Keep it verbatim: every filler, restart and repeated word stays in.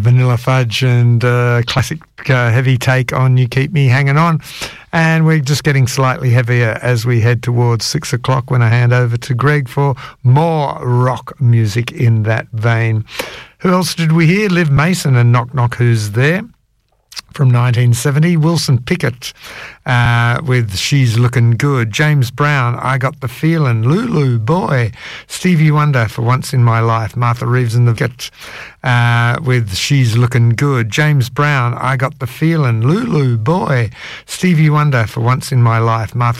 Vanilla Fudge and uh, classic uh, heavy take on You Keep Me Hanging On. And we're just getting slightly heavier as we head towards six o'clock when I hand over to Greg for more rock music in that vein. Who else did we hear? Liv Mason and Knock Knock Who's There from nineteen seventy. Wilson Pickett uh, with She's Looking Good. James Brown, I Got the Feeling. Lulu Boy. Stevie Wonder, For Once in My Life. Martha Reeves and the Get uh, with She's Looking Good. James Brown, I Got the Feeling. Lulu Boy. Stevie Wonder, For Once in My Life. Martha